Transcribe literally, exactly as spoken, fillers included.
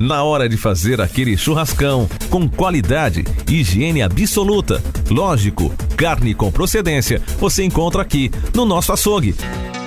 Na hora de fazer aquele churrascão, com qualidade e higiene absoluta. Lógico, carne com procedência, você encontra aqui no nosso açougue.